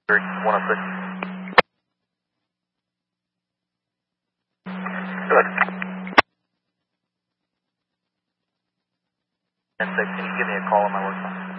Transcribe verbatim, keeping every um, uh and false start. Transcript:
one oh six. Good. ten six, can you give me a call on my work phone?